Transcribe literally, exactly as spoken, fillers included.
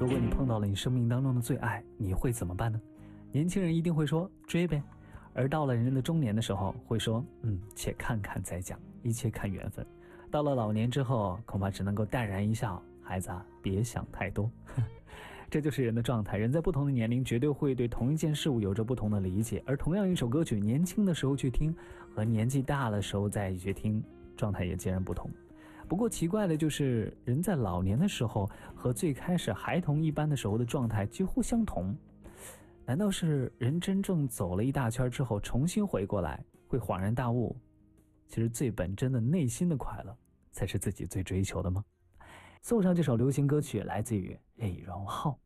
如果你碰到了你生命当中的最爱，你会怎么办呢？年轻人一定会说追呗，而到了人的中年的时候会说嗯，且看看再讲，一切看缘分。到了老年之后，恐怕只能够淡然一笑，孩子啊，别想太多。这就是人的状态，人在不同的年龄绝对会对同一件事物有着不同的理解，而同样一首歌曲，年轻的时候去听和年纪大的时候再一起去听，状态也截然不同。不过奇怪的就是，人在老年的时候和最开始孩童一般的时候的状态几乎相同。难道是人真正走了一大圈之后重新回过来，会恍然大悟，其实最本真的内心的快乐才是自己最追求的吗？送上这首流行歌曲，来自于李荣浩。